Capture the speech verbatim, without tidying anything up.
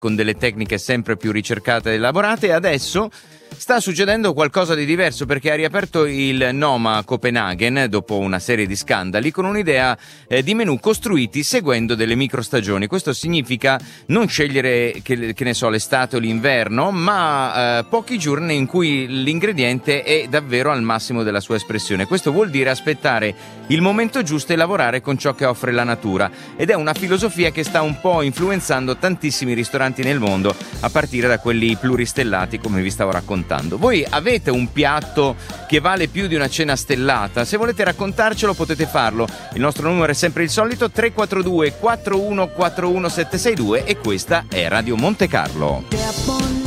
con delle tecniche sempre più ricercate ed elaborate, e adesso sta succedendo qualcosa di diverso, perché ha riaperto il Noma Copenaghen dopo una serie di scandali con un'idea eh, di menù costruiti seguendo delle microstagioni. Questo significa non scegliere che, che ne so l'estate o l'inverno, ma eh, pochi giorni in cui l'ingrediente è davvero al massimo della sua espressione. Questo vuol dire aspettare il momento giusto e lavorare con ciò che offre la natura, ed è una filosofia che sta un po' influenzando tantissimi ristoranti nel mondo, a partire da quelli pluristellati come vi stavo raccontando. Voi avete un piatto che vale più di una cena stellata? Se volete raccontarcelo potete farlo. Il nostro numero è sempre il solito: tre quattro due quattro uno quattro uno sette sei due, e questa è Radio Monte Carlo.